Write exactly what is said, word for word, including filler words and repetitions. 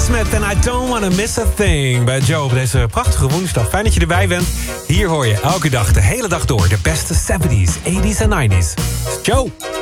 Smith en I Don't Wanna Miss a Thing bij Joe op deze prachtige woensdag. Fijn dat je erbij bent. Hier hoor je elke dag, de hele dag door, de beste zeventies, tachtiger en negentiger. Joe.